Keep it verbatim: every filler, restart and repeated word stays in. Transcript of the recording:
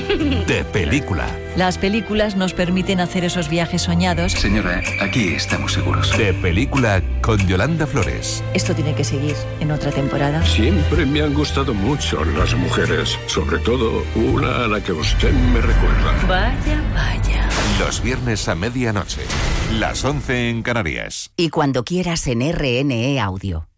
De película. Las películas nos permiten hacer esos viajes soñados. Señora, aquí estamos seguros. De película con Yolanda Flores. Esto tiene que seguir en otra temporada. Siempre me han gustado mucho las mujeres, sobre todo una a la que usted me recuerda. Vaya, vaya. Los viernes a medianoche, las once en Canarias. Y cuando quieras en R N E Audio.